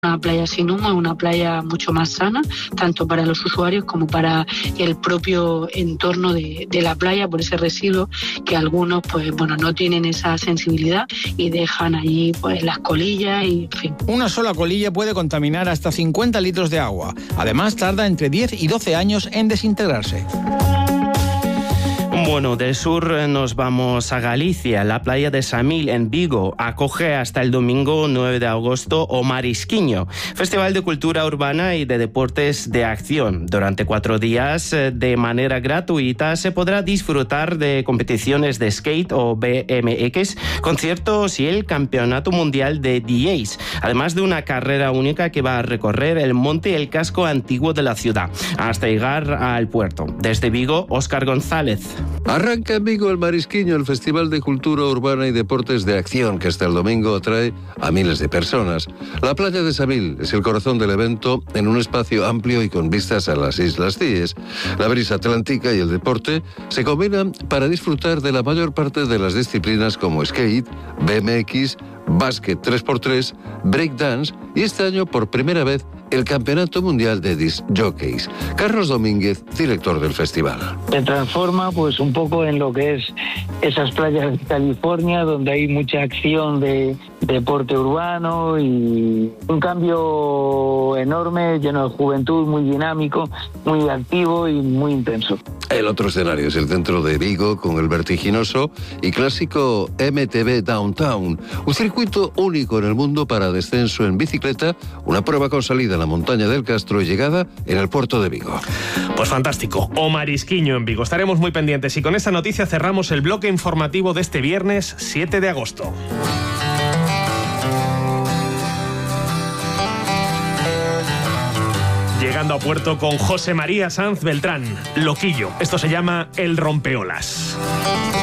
una playa sin humo, es una playa mucho más sana, tanto para los usuarios como para el propio entorno de la playa, por ese residuo que algunos pues bueno no tienen esa sensibilidad y dejan allí pues las colillas y en fin. Una sola colilla puede contaminar hasta 50 litros de agua. Además, tarda entre 10 y 12 años en desintegrarse. Bueno, del sur nos vamos a Galicia. La playa de Samil, en Vigo, acoge hasta el domingo 9 de agosto O Marisquiño, Festival de Cultura Urbana y de Deportes de Acción. Durante 4 días, de manera gratuita, se podrá disfrutar de competiciones de skate o BMX, conciertos y el Campeonato Mundial de DJs, además de una carrera única que va a recorrer el monte y el casco antiguo de la ciudad, hasta llegar al puerto. Desde Vigo, Óscar González. Arranca en Vigo el Marisquiño, el Festival de Cultura Urbana y Deportes de Acción, que hasta el domingo atrae a miles de personas. La playa de Samil es el corazón del evento, en un espacio amplio y con vistas a las Islas Cíes. La brisa atlántica y el deporte se combinan para disfrutar de la mayor parte de las disciplinas como skate, BMX, básquet 3x3, breakdance y este año por primera vez el Campeonato Mundial de Disc Jockeys. Carlos Domínguez, director del festival. Se transforma pues un poco en lo que es esas playas de California, donde hay mucha acción de deporte urbano y un cambio enorme, lleno de juventud, muy dinámico, muy activo y muy intenso. El otro escenario es el centro de Vigo, con el vertiginoso y clásico MTB Downtown, un circuito único en el mundo para descenso en bicicleta, una prueba con salida en la montaña del Castro y llegada en el puerto de Vigo. Pues fantástico, O Marisquiño en Vigo. Estaremos muy pendientes y con esta noticia cerramos el bloque informativo de este viernes 7 de agosto. Llegando a puerto con José María Sanz Beltrán, Loquillo. Esto se llama El Rompeolas.